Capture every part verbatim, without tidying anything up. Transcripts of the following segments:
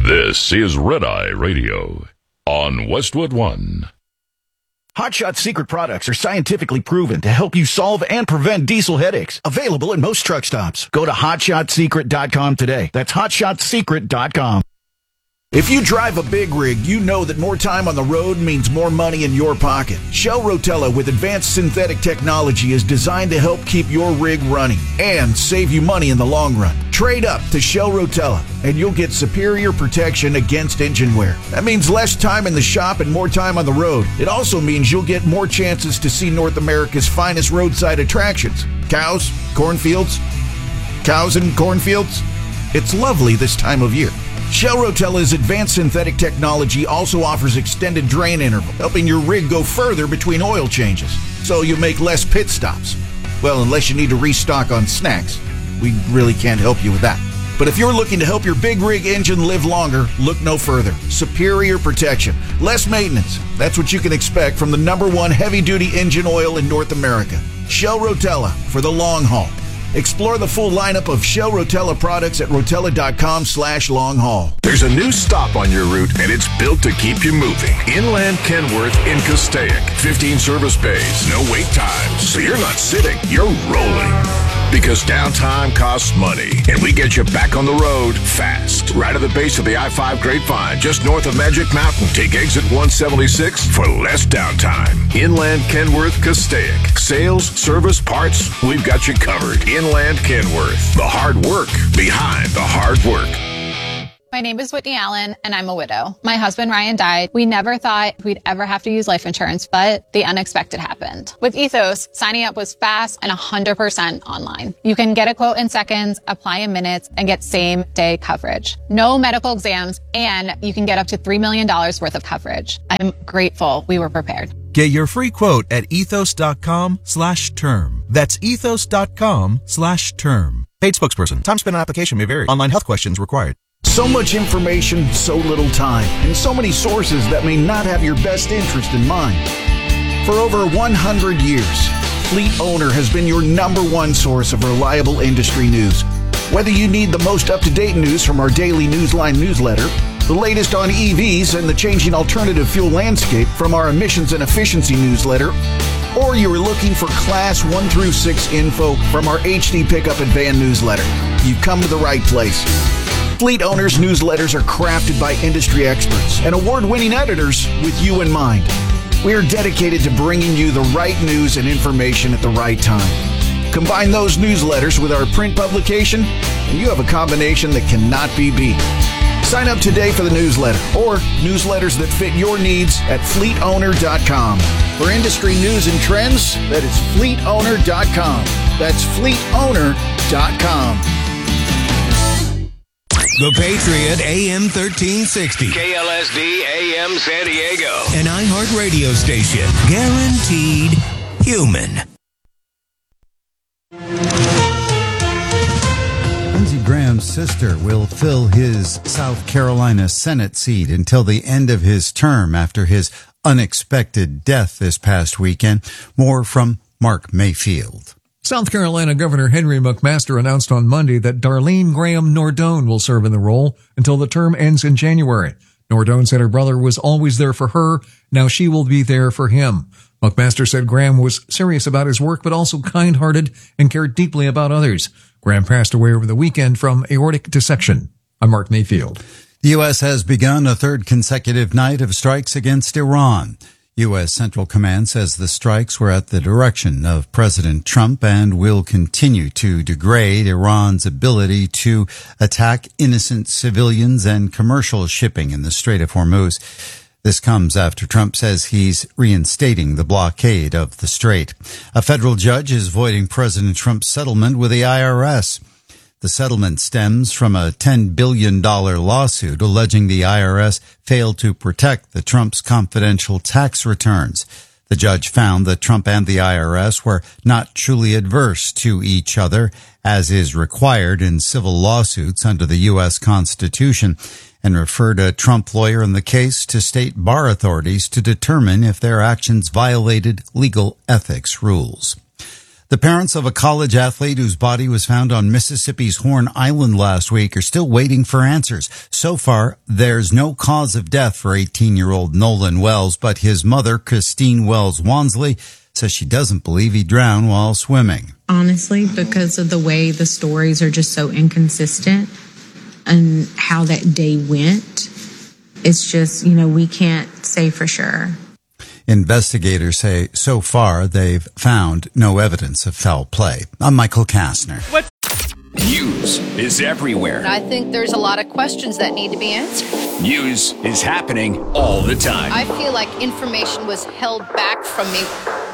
This is Red Eye Radio on Westwood One. Hot Shot Secret products are scientifically proven to help you solve and prevent diesel headaches. Available at most truck stops. Go to hot shot secret dot com today. That's hot shot secret dot com. If you drive a big rig, you know that more time on the road means more money in your pocket. Shell Rotella with advanced synthetic technology is designed to help keep your rig running and save you money in the long run. Trade up to Shell Rotella and you'll get superior protection against engine wear. That means less time in the shop and more time on the road. It also means you'll get more chances to see North America's finest roadside attractions. Cows, cornfields, cows and cornfields. It's lovely this time of year. Shell Rotella's advanced synthetic technology also offers extended drain interval, helping your rig go further between oil changes, so you make less pit stops. Well, unless you need to restock on snacks. We really can't help you with that. But if you're looking to help your big rig engine live longer, look no further. Superior protection, less maintenance. That's what you can expect from the number one heavy-duty engine oil in North America. Shell Rotella for the long haul. Explore the full lineup of Shell Rotella products at rotella.com slash long haul. There's a new stop on your route, and it's built to keep you moving. Inland Kenworth in Castaic. fifteen service bays, no wait times. So you're not sitting, you're rolling. Because downtime costs money, and we get you back on the road fast. Right at the base of the I five Grapevine, just north of Magic Mountain. Take exit one seventy-six for less downtime. Inland Kenworth, Castaic. Sales, service, parts, we've got you covered. Inland Kenworth. The hard work behind the hard work. My name is Whitney Allen, and I'm a widow. My husband, Ryan, died. We never thought we'd ever have to use life insurance, but the unexpected happened. With Ethos, signing up was fast and one hundred percent online. You can get a quote in seconds, apply in minutes, and get same-day coverage. No medical exams, and you can get up to three million dollars worth of coverage. I'm grateful we were prepared. Get your free quote at ethos.com slash term. That's ethos.com slash term. Paid spokesperson. Time spent on application may vary. Online health questions required. So much information, so little time, and so many sources that may not have your best interest in mind. For over one hundred years, Fleet Owner has been your number one source of reliable industry news. Whether you need the most up-to-date news from our daily Newsline newsletter, the latest on E Vs and the changing alternative fuel landscape from our emissions and efficiency newsletter, or you are looking for Class one through six info from our H D Pickup and Van newsletter, you've come to the right place. Fleet Owners newsletters are crafted by industry experts and award-winning editors with you in mind. We are dedicated to bringing you the right news and information at the right time. Combine those newsletters with our print publication, and you have a combination that cannot be beat. Sign up today for the newsletter or newsletters that fit your needs at fleet owner dot com. For industry news and trends, that is fleet owner dot com. That's fleet owner dot com. The Patriot A M thirteen sixty. K L S D A M San Diego. An iHeart radio station. Guaranteed human. Lindsey Graham's sister will fill his South Carolina Senate seat until the end of his term after his unexpected death this past weekend. More from Mark Mayfield. South Carolina Governor Henry McMaster announced on Monday that Darlene Graham Nordone will serve in the role until the term ends in January. Nordone said her brother was always there for her. Now she will be there for him. McMaster said Graham was serious about his work, but also kind-hearted and cared deeply about others. Graham passed away over the weekend from aortic dissection. I'm Mark Mayfield. The U S has begun a third consecutive night of strikes against Iran. U S. Central Command says the strikes were at the direction of President Trump and will continue to degrade Iran's ability to attack innocent civilians and commercial shipping in the Strait of Hormuz. This comes after Trump says he's reinstating the blockade of the strait. A federal judge is voiding President Trump's settlement with the I R S. The settlement stems from a ten billion dollars lawsuit alleging the I R S failed to protect the Trump's confidential tax returns. The judge found that Trump and the I R S were not truly adverse to each other, as is required in civil lawsuits under the U S Constitution, and referred a Trump lawyer in the case to state bar authorities to determine if their actions violated legal ethics rules. The parents of a college athlete whose body was found on Mississippi's Horn Island last week are still waiting for answers. So far, there's no cause of death for eighteen-year-old Nolan Wells, but his mother, Christine Wells Wansley, says she doesn't believe he drowned while swimming. Honestly, because of the way the stories are just so inconsistent and how that day went, it's just, you know, we can't say for sure. Investigators say so far they've found no evidence of foul play. I'm Michael Kastner. What? News is everywhere. I think there's a lot of questions that need to be answered. News is happening all the time. I feel like information was held back from me.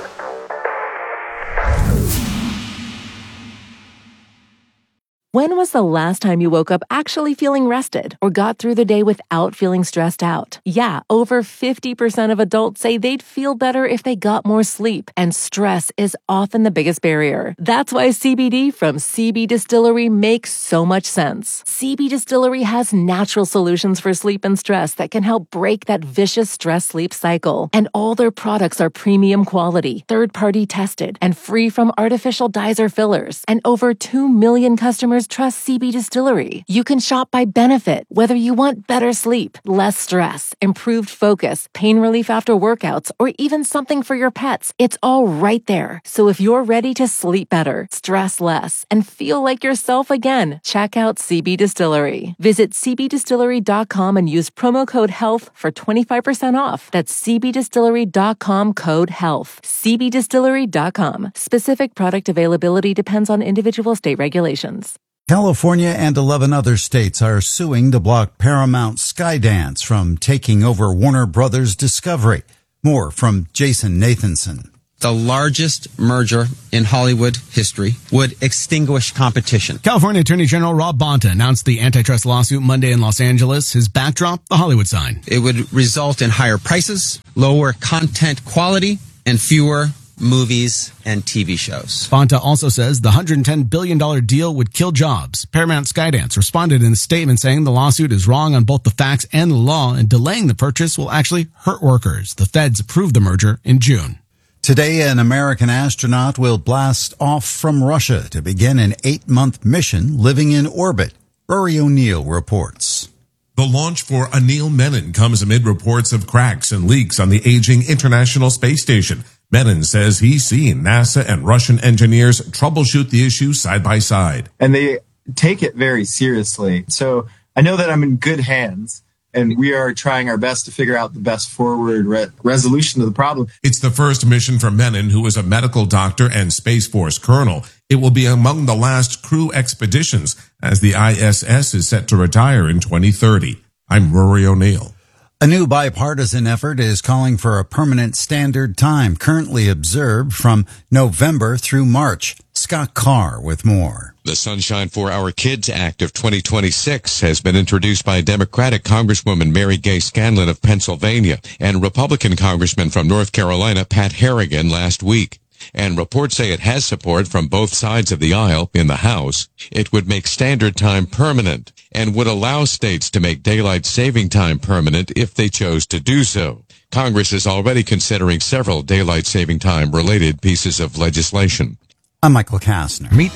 When was the last time you woke up actually feeling rested or got through the day without feeling stressed out? Yeah, over fifty percent of adults say they'd feel better if they got more sleep, and stress is often the biggest barrier. That's why C B D from C B Distillery makes so much sense. C B Distillery has natural solutions for sleep and stress that can help break that vicious stress-sleep cycle. And all their products are premium quality, third-party tested, and free from artificial dyes or fillers. And over two million customers trust C B Distillery. You can shop by benefit, whether you want better sleep, less stress, improved focus, pain relief after workouts, or even something for your pets. It's all right there. So if you're ready to sleep better, stress less, and feel like yourself again, check out C B Distillery. Visit c b distillery dot com and use promo code HEALTH for twenty-five percent off. That's c b distillery dot com code HEALTH. c b distillery dot com. Specific product availability depends on individual state regulations. California and eleven other states are suing to block Paramount Skydance from taking over Warner Brothers Discovery. More from Jason Nathanson. The largest merger in Hollywood history would extinguish competition. California Attorney General Rob Bonta announced the antitrust lawsuit Monday in Los Angeles. His backdrop, the Hollywood sign. It would result in higher prices, lower content quality, and fewer movies and T V shows. Bonta also says the one hundred ten billion dollars deal would kill jobs. Paramount Skydance responded in a statement saying the lawsuit is wrong on both the facts and the law, and delaying the purchase will actually hurt workers. The feds approved the merger in June. Today, an American astronaut will blast off from Russia to begin an eight-month mission living in orbit. Rory O'Neill reports. The launch for Anil Menon comes amid reports of cracks and leaks on the aging International Space Station. Menon says he's seen NASA and Russian engineers troubleshoot the issue side by side. And they take it very seriously. So I know that I'm in good hands, and we are trying our best to figure out the best forward re- resolution to the problem. It's the first mission for Menon, who is a medical doctor and Space Force colonel. It will be among the last crew expeditions, as the I S S is set to retire in twenty thirty. I'm Rory O'Neill. A new bipartisan effort is calling for a permanent standard time currently observed from November through March. Scott Carr with more. The Sunshine for Our Kids Act of twenty twenty-six has been introduced by Democratic Congresswoman Mary Gay Scanlon of Pennsylvania and Republican Congressman from North Carolina Pat Harrigan last week. And reports say it has support from both sides of the aisle in the House. It would make standard time permanent and would allow states to make daylight saving time permanent if they chose to do so. Congress is already considering several daylight saving time related pieces of legislation. I'm Michael Kastner. Meet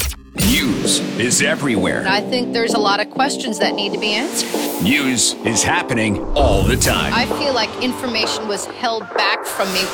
News is everywhere. I think there's a lot of questions that need to be answered. News is happening all the time. I feel like information was held back from me.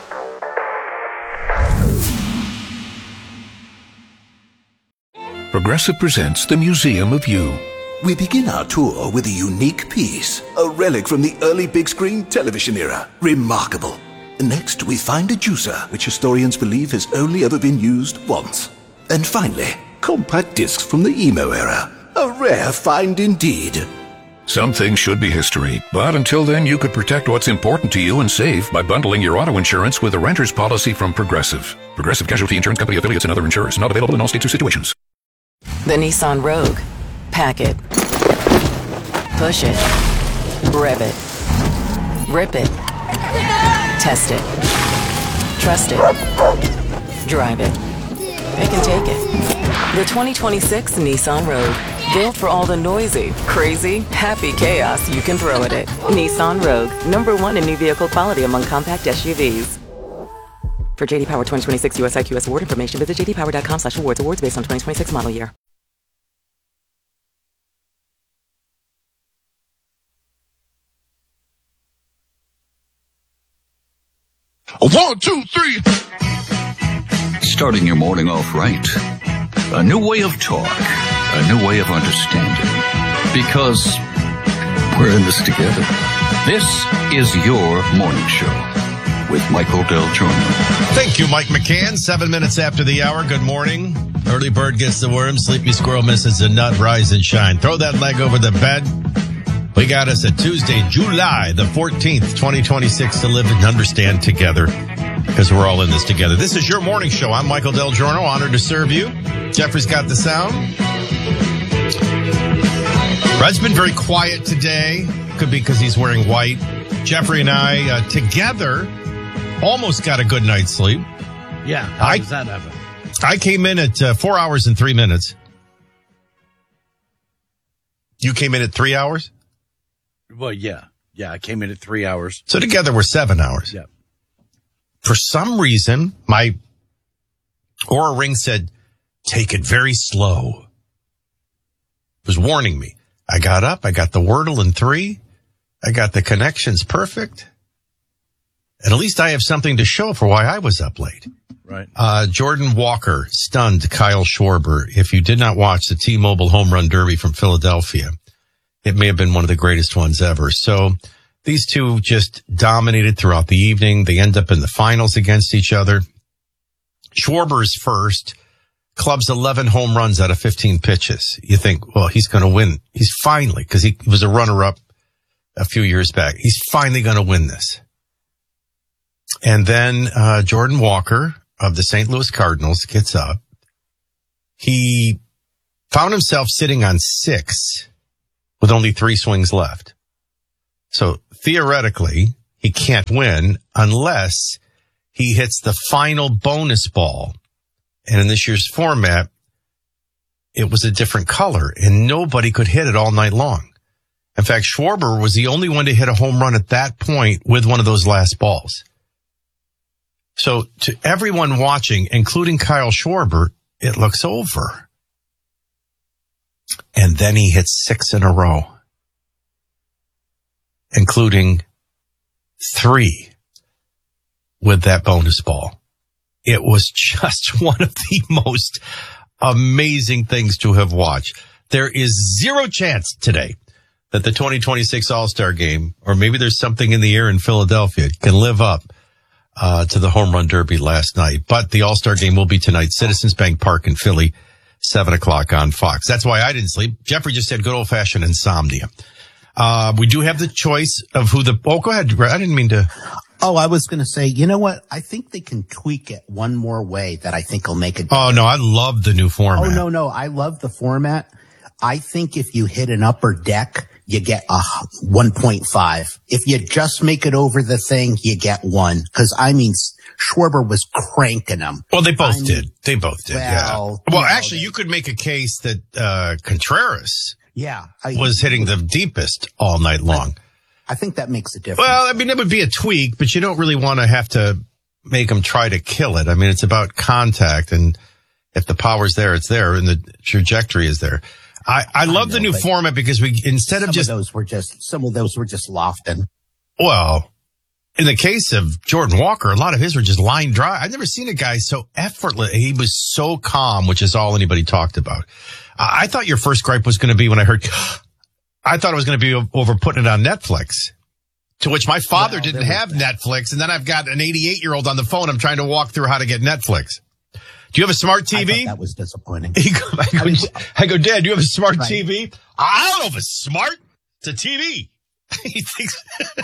Progressive presents the Museum of You. We begin our tour with a unique piece, a relic from the early big screen television era. Remarkable. Next, we find a juicer, which historians believe has only ever been used once. And finally, compact discs from the emo era. A rare find indeed. Some things should be history, but until then you could protect what's important to you and save by bundling your auto insurance with a renter's policy from Progressive. Progressive Casualty Insurance Company affiliates and other insurers. Not available in all states or situations. The Nissan Rogue. Pack it. Push it. Rev it. Rip it. Test it. Trust it. Drive it. It can take it. The twenty twenty-six Nissan Rogue. Built for all the noisy, crazy, happy chaos you can throw at it. Nissan Rogue. Number one in new vehicle quality among compact S U Vs. For J D Power twenty twenty-six U S I Q S award information, visit j d power dot com slash awards. Awards based on twenty twenty-six model year. One, two, three. Starting your morning off right. A new way of talk. A new way of understanding. Because we're in this together. This is your morning show with Michael Del Giorno. Thank you, Mike McCann. Seven minutes after the hour. Good morning. Early bird gets the worm. Sleepy squirrel misses the nut. Rise and shine. Throw that leg over the bed. We got us a Tuesday, July the fourteenth, twenty twenty-six to live and understand together because we're all in this together. This is your morning show. I'm Michael Del Giorno. Honored to serve you. Jeffrey's got the sound. Red's been very quiet today. Could be because he's wearing white. Jeffrey and I uh, together almost got a good night's sleep. Yeah. How I, does that happen? I came in at uh, four hours and three minutes. You came in at three hours? Well, yeah. Yeah, I came in at three hours. So together we're seven hours. Yeah. For some reason, my Oura Ring said, take it very slow. It was warning me. I got up. I got the Wordle in three. I got the connections perfect. And at least I have something to show for why I was up late. Right. Uh, Jordan Walker stunned Kyle Schwarber. If you did not watch the T-Mobile Home Run Derby from Philadelphia, it may have been one of the greatest ones ever. So these two just dominated throughout the evening. They end up in the finals against each other. Schwarber's first, clubs eleven home runs out of fifteen pitches. You think, well, he's going to win. He's finally, because he was a runner-up a few years back. He's finally going to win this. And then uh Jordan Walker of the Saint Louis Cardinals gets up. He found himself sitting on six with only three swings left. So theoretically, he can't win unless he hits the final bonus ball. And in this year's format, it was a different color and nobody could hit it all night long. In fact, Schwarber was the only one to hit a home run at that point with one of those last balls. So to everyone watching, including Kyle Schwarber, it looks over. And then he hits six in a row, including three with that bonus ball. It was just one of the most amazing things to have watched. There is zero chance today that the twenty twenty-six All-Star Game, or maybe there's something in the air in Philadelphia, can live up uh, to the Home Run Derby last night. But the All-Star Game will be tonight, Citizens Bank Park in Philly, seven o'clock on Fox. That's why I didn't sleep. Jeffrey just had good old-fashioned insomnia. Uh, we do have the choice of who the... Oh, go ahead. I didn't mean to... Oh, I was going to say, you know what? I think they can tweak it one more way that I think will make it. Oh, no, I love the new format. Oh, no, no. I love the format. I think if you hit an upper deck, you get a one point five. If you just make it over the thing, you get one. Because, I mean, Schwarber was cranking them. Well, they both I mean, did. They both did, well, yeah. Well, you actually, know, you could make a case that uh Contreras yeah, I, was hitting the deepest all night long. I, I think that makes a difference. Well, I mean, it would be a tweak, but you don't really want to have to make them try to kill it. I mean, it's about contact, and if the power's there, it's there, and the trajectory is there. I, I love I know, the new format because we, instead of just... Some of those were just, some of those were just lofting. Well, in the case of Jordan Walker, a lot of his were just line drive. I've never seen a guy so effortless. He was so calm, which is all anybody talked about. I, I thought your first gripe was going to be when I heard, I thought it was going to be over putting it on Netflix, to which my father well, didn't have that. Netflix. And then I've got an eighty-eight year old on the phone. I'm trying to walk through how to get Netflix. Do you have a smart T V? I thought that was disappointing. I, go, I, go, I go, Dad, do you have a smart right. T V? I don't know if it's smart. It's a T V. He thinks,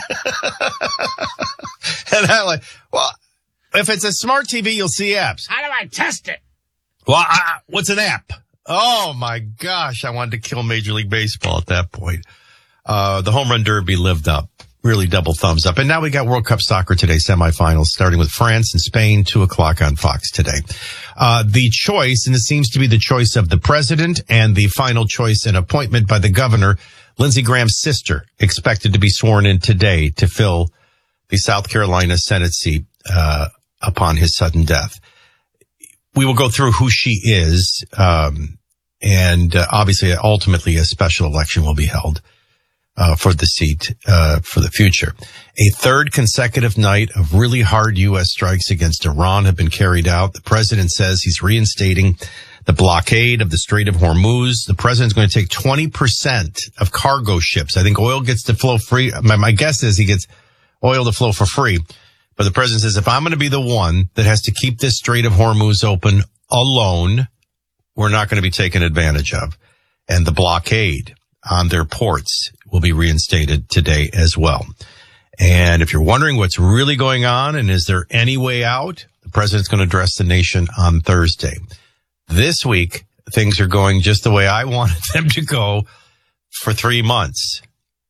and I'm like, well, if it's a smart T V, you'll see apps. How do I test it? Well, I, what's an app? Oh my gosh, I wanted to kill Major League Baseball at that point. Uh, the Home Run Derby lived up. Really double thumbs up. And now we got World Cup soccer today, semifinals, starting with France and Spain, two o'clock on Fox today. Uh, the choice, and it seems to be the choice of the president and the final choice and appointment by the governor, Lindsey Graham's sister, expected to be sworn in today to fill the South Carolina Senate seat. Uh, upon his sudden death. We will go through who she is, um, and uh, obviously, ultimately, a special election will be held uh, for the seat uh, for the future. A third consecutive night of really hard U S strikes against Iran have been carried out. The president says he's reinstating the blockade of the Strait of Hormuz. The president's going to take twenty percent of cargo ships. I think oil gets to flow free. My, my guess is he gets oil to flow for free. But the president says, if I'm going to be the one that has to keep this Strait of Hormuz open alone, we're not going to be taken advantage of. And the blockade on their ports will be reinstated today as well. And if you're wondering what's really going on and is there any way out, the president's going to address the nation on Thursday. This week, things are going just the way I wanted them to go for three months.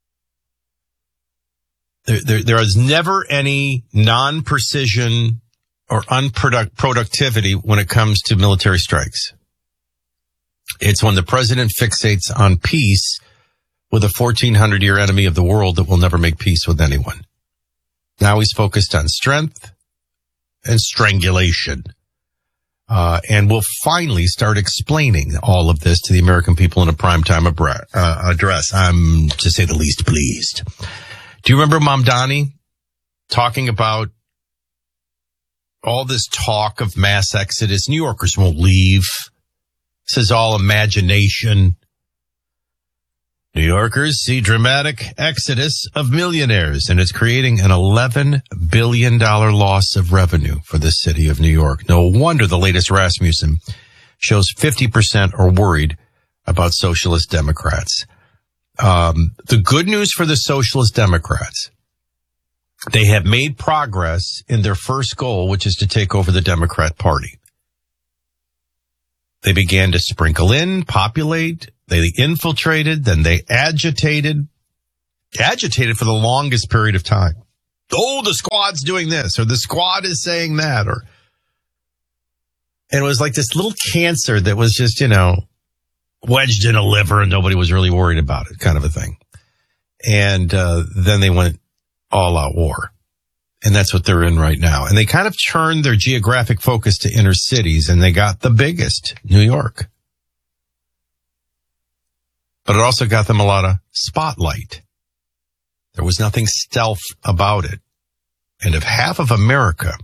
There, there, there is never any non-precision or unproduct productivity when it comes to military strikes. It's when the president fixates on peace with a fourteen hundred year enemy of the world that will never make peace with anyone. Now he's focused on strength and strangulation. Uh, and we'll finally start explaining all of this to the American people in a primetime abra- uh, address. I'm, to say the least, pleased. Do you remember Mamdani talking about all this talk of mass exodus? New Yorkers won't leave. This is all imagination. New Yorkers see dramatic exodus of millionaires, and it's creating an eleven billion dollars loss of revenue for the city of New York. No wonder the latest Rasmussen shows fifty percent are worried about socialist Democrats. Um, the good news for the socialist Democrats, they have made progress in their first goal, which is to take over the Democrat Party. They began to sprinkle in, populate. They infiltrated, then they agitated, agitated for the longest period of time. Oh, the squad's doing this, or the squad is saying that, or, and it was like this little cancer that was just, you know, wedged in a liver and nobody was really worried about it, kind of a thing. And, uh, then they went all out war. And that's what they're in right now. And they kind of turned their geographic focus to inner cities, and they got the biggest, New York. But it also got them a lot of spotlight. There was nothing stealth about it. And if half of America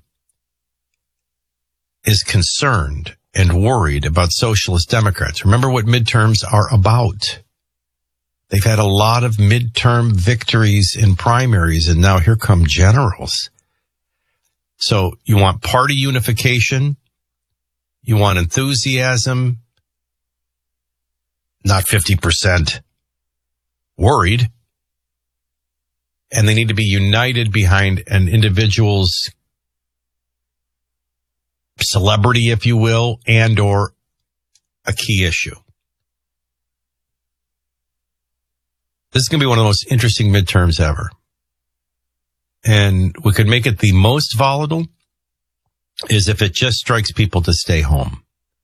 is concerned and worried about socialist Democrats, remember what midterms are about. They've had a lot of midterm victories in primaries, and now here come generals. So you want party unification, you want enthusiasm, not fifty percent worried. And they need to be united behind an individual's celebrity, if you will, and or a key issue. This is going to be one of the most interesting midterms ever. And we could make it the most volatile is if it just strikes people to stay home.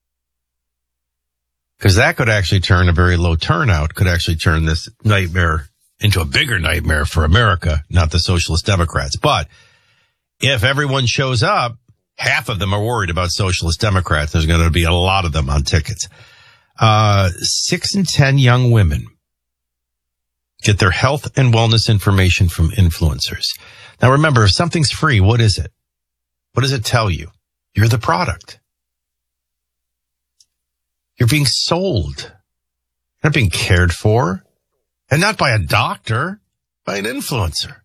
Because that could actually turn a very low turnout, could actually turn this nightmare into a bigger nightmare for America, not the socialist Democrats. But if everyone shows up, half of them are worried about socialist Democrats. There's going to be a lot of them on tickets. Uh, six in ten young women get their health and wellness information from influencers. Now remember, if something's free, what is it? What does it tell you? You're the product. You're being sold. You're not being cared for. And not by a doctor, by an influencer.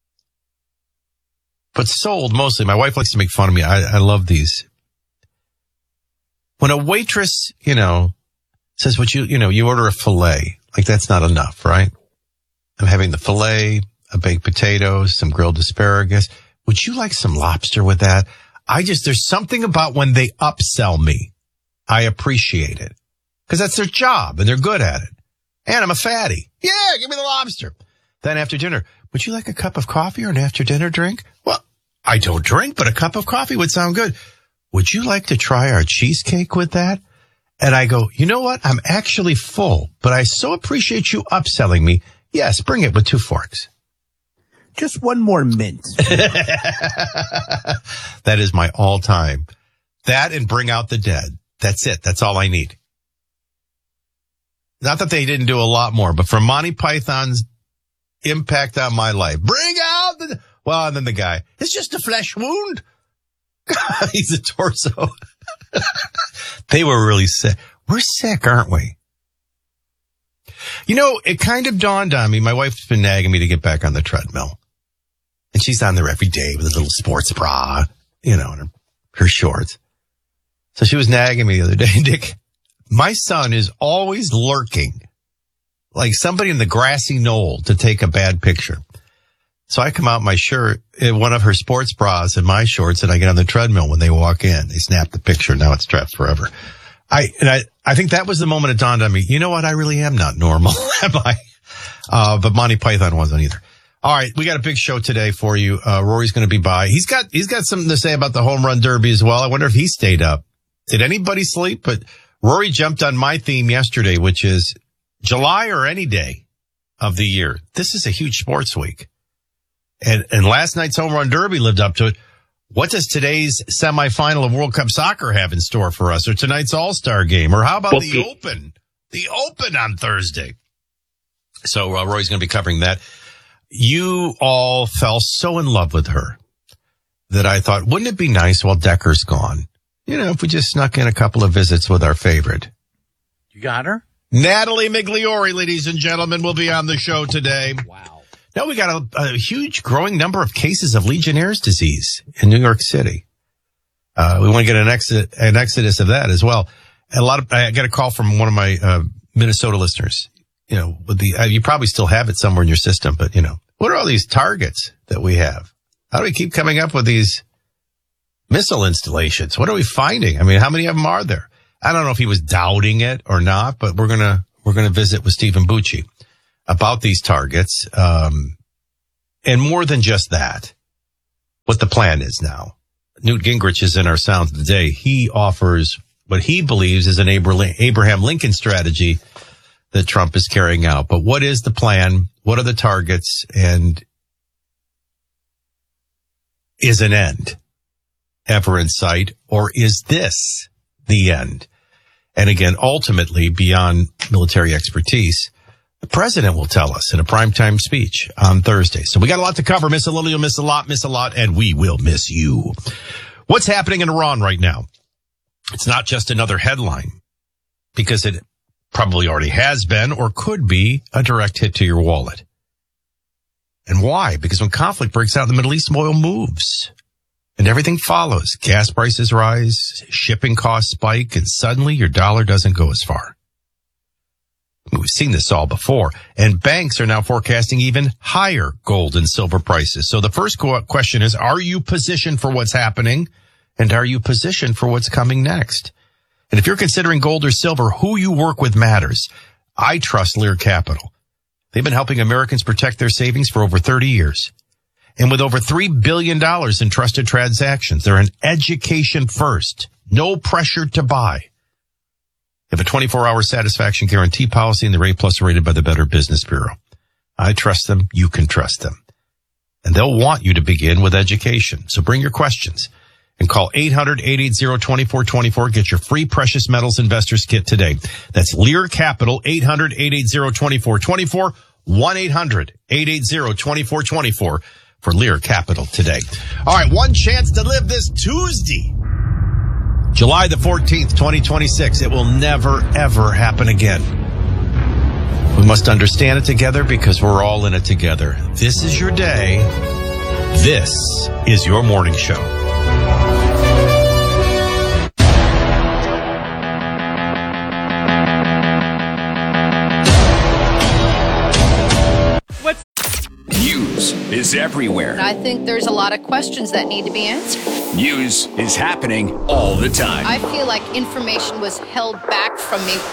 But sold mostly. My wife likes to make fun of me. I, I love these. When a waitress, you know, says, "Would you, you know, you order a filet." Like, that's not enough, right? I'm having the filet, a baked potato, some grilled asparagus. Would you like some lobster with that? I just, there's something about when they upsell me. I appreciate it. Because that's their job and they're good at it. And I'm a fatty. Yeah, give me the lobster. Then after dinner, would you like a cup of coffee or an after dinner drink? Well, I don't drink, but a cup of coffee would sound good. Would you like to try our cheesecake with that? And I go, you know what? I'm actually full, but I so appreciate you upselling me. Yes, bring it with two forks. just one more mint. That is my all-time. That and Bring Out the Dead. That's it. That's all I need. Not that they didn't do a lot more, but from Monty Python's impact on my life. Bring out the... Well, and then the guy, it's just a flesh wound. He's a torso. They were really sick. We're sick, aren't we? You know, it kind of dawned on me. My wife's been nagging me to get back on the treadmill. And she's on there every day with a little sports bra, you know, and her, her shorts. So she was nagging me the other day. Dick, my son is always lurking, like somebody in the grassy knoll to take a bad picture. So I come out in my shirt, in one of her sports bras and my shorts, and I get on the treadmill when they walk in. They snap the picture. Now it's trapped forever. I, and I, I think that was the moment it dawned on me. You know what? I really am not normal, am I? Uh, but Monty Python wasn't either. All right. We got a big show today for you. Uh, Rory's going to be by. He's got, he's got something to say about the home run derby as well. I wonder if he stayed up. Did anybody sleep? But Rory jumped on my theme yesterday, which is July or any day of the year. This is a huge sports week. And, and last night's home run derby lived up to it. What does today's semifinal of World Cup soccer have in store for us, or tonight's All-Star game, or how about okay. the Open, the Open on Thursday? So uh, Roy's going to be covering that. You all fell so in love with her that I thought, wouldn't it be nice while Decker's gone? You know, if we just snuck in a couple of visits with our favorite. You got her? Natalie Migliori, ladies and gentlemen, will be on the show today. Wow. Now we got a, a huge growing number of cases of Legionnaire's disease in New York City. Uh, we want to get an, exit, an exodus of that as well. A lot of, I got a call from one of my, uh, Minnesota listeners. You know, with the, uh, you probably still have it somewhere in your system, but you know, what are all these targets that we have? How do we keep coming up with these missile installations? What are we finding? I mean, how many of them are there? I don't know if he was doubting it or not, but we're going to, we're going to visit with Stephen Bucci about these targets, um, and more than just that, what the plan is now. Newt Gingrich is in our Sounds of the Day. He offers what he believes is an Abraham Lincoln strategy that Trump is carrying out. But what is the plan? What are the targets? And is an end ever in sight? Or is this the end? And again, ultimately, beyond military expertise, the president will tell us in a primetime speech on Thursday. So we got a lot to cover. Miss a little, you'll miss a lot, miss a lot, and we will miss you. What's happening in Iran right now? It's not just another headline, because it probably already has been or could be a direct hit to your wallet. And why? Because when conflict breaks out in the Middle East, oil moves and everything follows. Gas prices rise, shipping costs spike, and suddenly your dollar doesn't go as far. We've seen this all before, and banks are now forecasting even higher gold and silver prices. So the first question is, are you positioned for what's happening, and are you positioned for what's coming next? And if you're considering gold or silver, who you work with matters. I trust Lear Capital. They've been helping Americans protect their savings for over thirty years. And with over three billion dollars in trusted transactions, they're an education first, no pressure to buy. They have a twenty-four hour satisfaction guarantee policy, and they're A plus rated by the Better Business Bureau. I trust them. You can trust them. And they'll want you to begin with education. So bring your questions and call eight hundred, eight eight zero, two four two four. Get your free Precious Metals Investors Kit today. That's Lear Capital, eight hundred, eight eight zero, two four two four, one eight hundred, eight eight zero, two four two four for Lear Capital today. All right, one chance to live this Tuesday, July the fourteenth, twenty twenty-six. It will never, ever happen again. We must understand it together because we're all in it together. This is your day. This is your morning show. What's News is everywhere. I think there's a lot of questions that need to be answered. News is happening all the time. I feel like information was held back from me.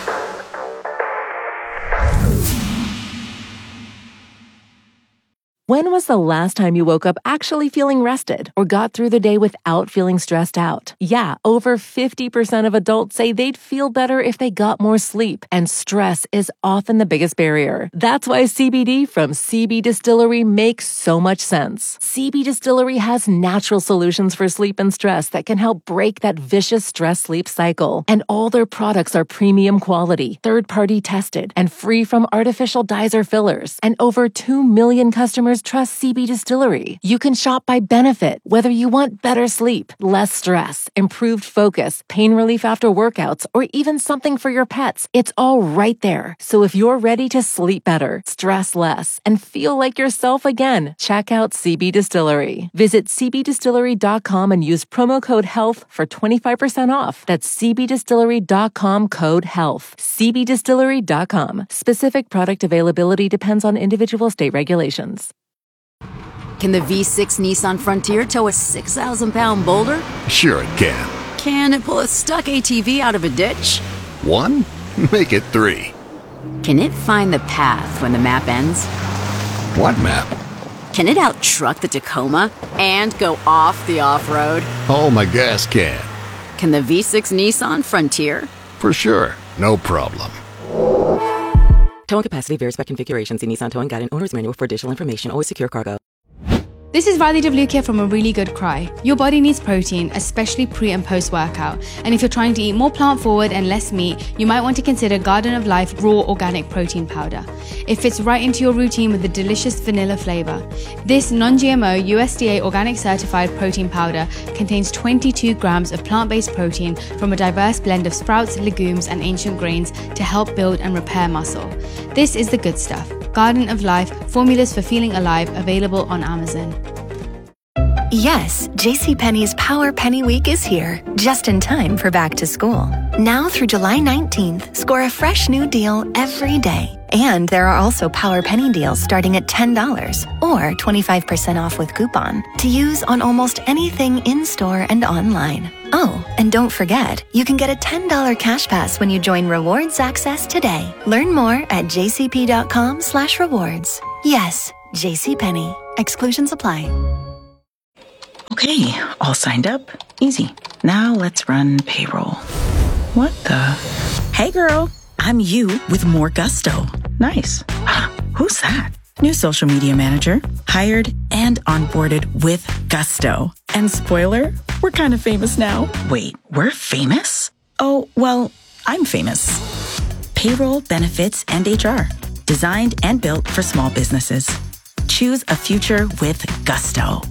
When was the last time you woke up actually feeling rested or got through the day without feeling stressed out? Yeah, over fifty percent of adults say they'd feel better if they got more sleep, and stress is often the biggest barrier. That's why C B D from C B Distillery makes so much sense. C B Distillery has natural solutions for sleep and stress that can help break that vicious stress-sleep cycle. And all their products are premium quality, third-party tested, and free from artificial dyes or fillers. And over two million customers trust C B Distillery. You can shop by benefit, whether you want better sleep, less stress, improved focus, pain relief after workouts, or even something for your pets. It's all right there. So if you're ready to sleep better, stress less, and feel like yourself again, check out C B Distillery. Visit c b distillery dot com and use promo code HEALTH for twenty-five percent off. That's c b distillery dot com code HEALTH. c b distillery dot com. Specific product availability depends on individual state regulations. Can the V six Nissan Frontier tow a six thousand pound boulder? Sure it can. Can it pull a stuck A T V out of a ditch? One? Make it three. Can it find the path when the map ends? What map? Can it out-truck the Tacoma and go off the off-road? Oh, my gas can. Can the V six Nissan Frontier? For sure. No problem. Towing capacity varies by configuration. See Nissan Towing Guide and Owner's Manual for additional information. Always secure cargo. This is Riley DeVlukia from A Really Good Cry. Your body needs protein, especially pre and post workout. And if you're trying to eat more plant forward and less meat, you might want to consider Garden of Life Raw Organic Protein Powder. It fits right into your routine with a delicious vanilla flavor. This non-G M O U S D A organic certified protein powder contains twenty-two grams of plant-based protein from a diverse blend of sprouts, legumes, and ancient grains to help build and repair muscle. This is the good stuff. Garden of Life, formulas for feeling alive, available on Amazon. Yes, JCPenney's Power Penny Week is here, just in time for back to school. Now through July nineteenth, score a fresh new deal every day. And there are also Power Penny deals starting at ten dollars or twenty-five percent off with coupon to use on almost anything in-store and online. Oh, and don't forget, you can get a ten dollars cash pass when you join Rewards Access today. Learn more at jcp.com slash rewards. Yes, JCPenney. Exclusions apply. Okay, all signed up. Easy. Now let's run payroll. What the? Hey girl, I'm you with more gusto. Nice. Who's that? New social media manager, hired and onboarded with gusto. And spoiler, we're kind of famous now. Wait, we're famous? Oh, well, I'm famous. Payroll, benefits, and H R. Designed and built for small businesses. Choose a future with gusto.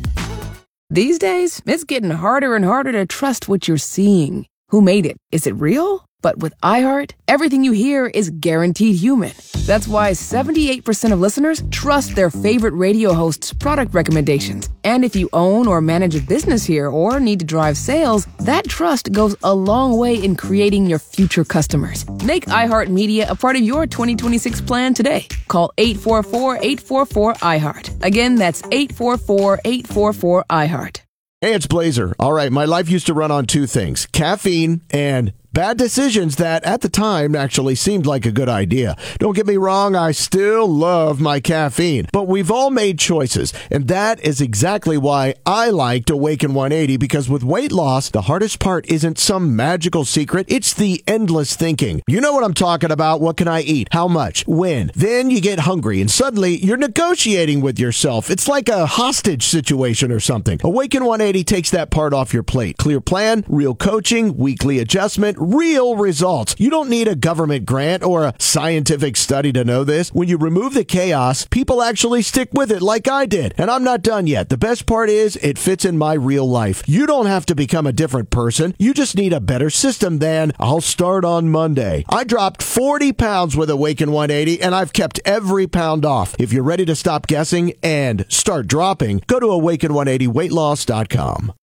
These days, it's getting harder and harder to trust what you're seeing. Who made it? Is it real? But with iHeart, everything you hear is guaranteed human. That's why seventy-eight percent of listeners trust their favorite radio host's product recommendations. And if you own or manage a business here or need to drive sales, that trust goes a long way in creating your future customers. Make iHeartMedia a part of your twenty twenty-six plan today. Call eight four four, eight four four, iHeart. Again, that's eight four four, eight four four, iHeart. Hey, it's Blazer. All right, my life used to run on two things, caffeine and bad decisions that at the time actually seemed like a good idea. Don't get me wrong, I still love my caffeine, but we've all made choices, and that is exactly why I liked Awaken one eighty, because with weight loss, the hardest part isn't some magical secret, it's the endless thinking. You know what I'm talking about. What can I eat? How much? When? Then you get hungry, and suddenly you're negotiating with yourself. It's like a hostage situation or something. Awaken one eighty takes that part off your plate. Clear plan, real coaching, weekly adjustment, real results. You don't need a government grant or a scientific study to know this. When you remove the chaos, people actually stick with it like I did. And I'm not done yet. The best part is it fits in my real life. You don't have to become a different person. You just need a better system than I'll start on Monday. I dropped forty pounds with Awaken one eighty and I've kept every pound off. If you're ready to stop guessing and start dropping, go to awaken one eighty weight loss dot com.